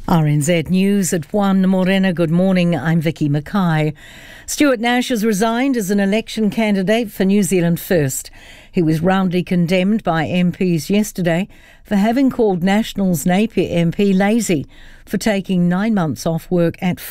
RNZ News at 1. Morena, good morning. I'm Vicky Mackay. Stuart Nash has resigned as an election candidate for New Zealand First. He was roundly condemned by MPs yesterday for having called Nationals Napier MP lazy for taking 9 months off work at